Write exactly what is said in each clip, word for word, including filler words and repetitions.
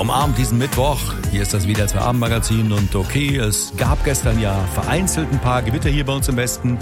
Umarmt diesen Mittwoch. Hier ist das W D R zwei Abendmagazin und okay, es gab gestern ja vereinzelt ein paar Gewitter hier bei uns im Westen.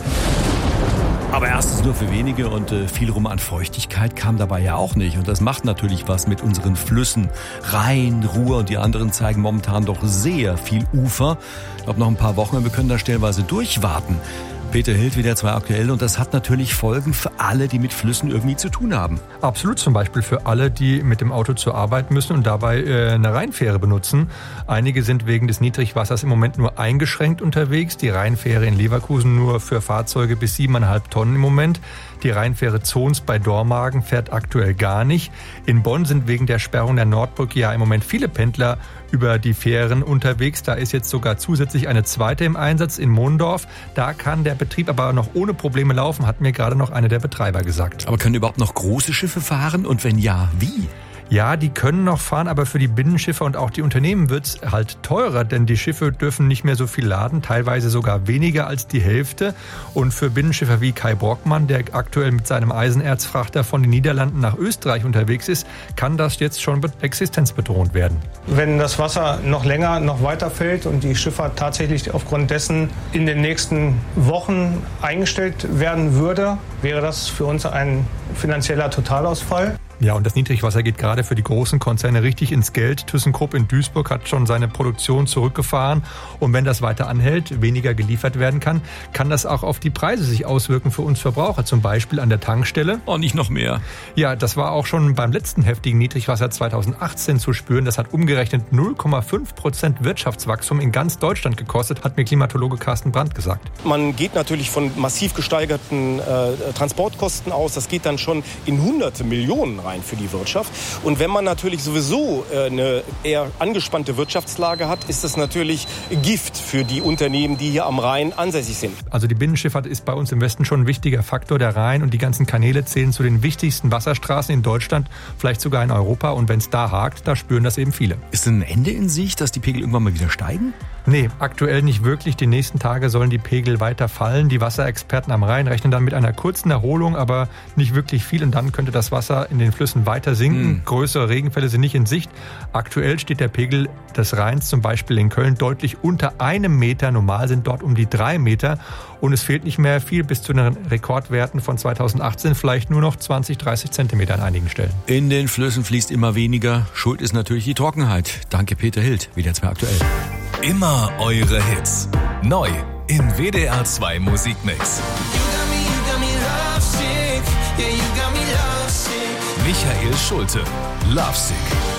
Aber erstens nur für wenige und äh, viel rum an Feuchtigkeit kam dabei ja auch nicht. Und das macht natürlich was mit unseren Flüssen. Rhein, Ruhr und die anderen zeigen momentan doch sehr viel Ufer. Ich glaube noch ein paar Wochen und wir können da stellenweise durchwarten. Peter Hild, W D R zwei aktuell, und das hat natürlich Folgen für alle, die mit Flüssen irgendwie zu tun haben. Absolut, zum Beispiel für alle, die mit dem Auto zur Arbeit müssen und dabei äh, eine Rheinfähre benutzen. Einige sind wegen des Niedrigwassers im Moment nur eingeschränkt unterwegs. Die Rheinfähre in Leverkusen nur für Fahrzeuge bis siebeneinhalb Tonnen im Moment. Die Rheinfähre Zons bei Dormagen fährt aktuell gar nicht. In Bonn sind wegen der Sperrung der Nordbrücke ja im Moment viele Pendler über die Fähren unterwegs. Da ist jetzt sogar zusätzlich eine zweite im Einsatz in Mondorf. Da kann der Betrieb aber noch ohne Probleme laufen, hat mir gerade noch einer der Betreiber gesagt. Aber können überhaupt noch große Schiffe fahren? Und wenn ja, wie? Ja, die können noch fahren, aber für die Binnenschiffe und auch die Unternehmen wird's halt teurer, denn die Schiffe dürfen nicht mehr so viel laden, teilweise sogar weniger als die Hälfte. Und für Binnenschiffer wie Kai Brockmann, der aktuell mit seinem Eisenerzfrachter von den Niederlanden nach Österreich unterwegs ist, kann das jetzt schon existenzbedrohend werden. Wenn das Wasser noch länger, noch weiter fällt und die Schifffahrt tatsächlich aufgrund dessen in den nächsten Wochen eingestellt werden würde, wäre das für uns ein finanzieller Totalausfall. Ja, und das Niedrigwasser geht gerade für die großen Konzerne richtig ins Geld. ThyssenKrupp in Duisburg hat schon seine Produktion zurückgefahren. Und wenn das weiter anhält, weniger geliefert werden kann, kann das auch auf die Preise sich auswirken für uns Verbraucher, zum Beispiel an der Tankstelle. Oh, nicht noch mehr. Ja, das war auch schon beim letzten heftigen Niedrigwasser zweitausendachtzehn zu spüren. Das hat umgerechnet null Komma fünf Prozent Wirtschaftswachstum in ganz Deutschland gekostet, hat mir Klimatologe Carsten Brandt gesagt. Man geht natürlich von massiv gesteigerten äh, Transportkosten aus. Das geht dann schon in hunderte Millionen rein für die Wirtschaft. Und wenn man natürlich sowieso eine eher angespannte Wirtschaftslage hat, ist das natürlich Gift für die Unternehmen, die hier am Rhein ansässig sind. Also die Binnenschifffahrt ist bei uns im Westen schon ein wichtiger Faktor. Der Rhein und die ganzen Kanäle zählen zu den wichtigsten Wasserstraßen in Deutschland, vielleicht sogar in Europa. Und wenn es da hakt, da spüren das eben viele. Ist denn ein Ende in Sicht, dass die Pegel irgendwann mal wieder steigen? Nee, aktuell nicht wirklich. Die nächsten Tage sollen die Pegel weiter fallen. Die Wasserexperten am Rhein rechnen dann mit einer kurzen Erholung, aber nicht wirklich viel. Und dann könnte das Wasser in den Flüssen weiter sinken. Mhm. Größere Regenfälle sind nicht in Sicht. Aktuell steht der Pegel des Rheins zum Beispiel in Köln deutlich unter einem Meter. Normal sind dort um die drei Meter. Und es fehlt nicht mehr viel bis zu den Rekordwerten von zweitausendachtzehn. Vielleicht nur noch zwanzig, dreißig Zentimeter an einigen Stellen. In den Flüssen fließt immer weniger. Schuld ist natürlich die Trockenheit. Danke, Peter Hild. W D R zwei aktuell. Immer eure Hits. Neu im W D R zwei Musikmix. Michael Schulte, Lovesick.